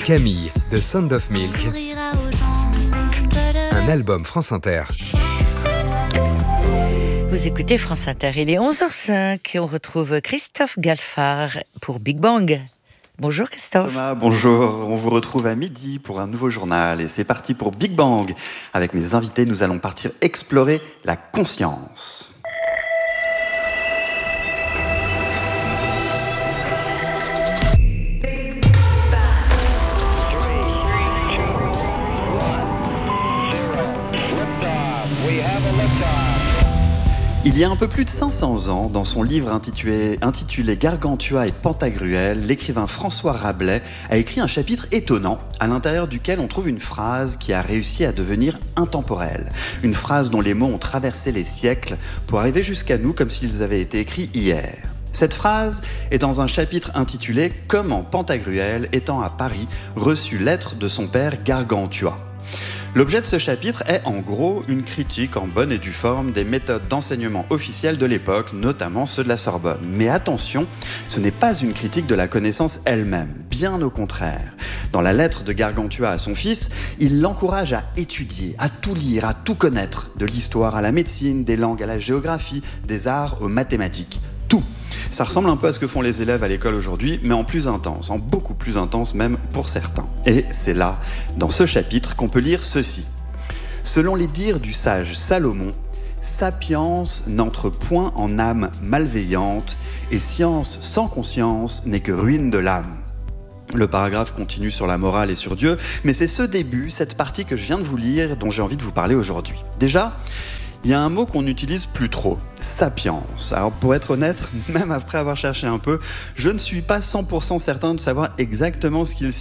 Camille, de Sound of Milk, un album France Inter. Vous écoutez France Inter, il est 11h05 et on retrouve Christophe Galfard pour Big Bang. Bonjour Christophe. Thomas, bonjour. On vous retrouve à midi pour un nouveau journal et c'est parti pour Big Bang. Avec mes invités, nous allons partir explorer la conscience. Il y a un peu plus de 500 ans, dans son livre intitulé Gargantua et Pantagruel, l'écrivain François Rabelais a écrit un chapitre étonnant à l'intérieur duquel on trouve une phrase qui a réussi à devenir intemporelle. Une phrase dont les mots ont traversé les siècles pour arriver jusqu'à nous comme s'ils avaient été écrits hier. Cette phrase est dans un chapitre intitulé « Comment Pantagruel, étant à Paris, reçut lettre de son père Gargantua ». L'objet de ce chapitre est en gros une critique en bonne et due forme des méthodes d'enseignement officielles de l'époque, notamment ceux de la Sorbonne. Mais attention, ce n'est pas une critique de la connaissance elle-même, bien au contraire. Dans la lettre de Gargantua à son fils, il l'encourage à étudier, à tout lire, à tout connaître, de l'histoire à la médecine, des langues à la géographie, des arts aux mathématiques, tout. Ça ressemble un peu à ce que font les élèves à l'école aujourd'hui, mais en plus intense, en beaucoup plus intense même pour certains. Et c'est là, dans ce chapitre, qu'on peut lire ceci. Selon les dires du sage Salomon, sapience n'entre point en âme malveillante, et science sans conscience n'est que ruine de l'âme. Le paragraphe continue sur la morale et sur Dieu, mais c'est ce début, cette partie que je viens de vous lire, dont j'ai envie de vous parler aujourd'hui. Déjà, il y a un mot qu'on n'utilise plus trop, sapience. Alors pour être honnête, même après avoir cherché un peu, je ne suis pas 100% certain de savoir exactement ce qu'il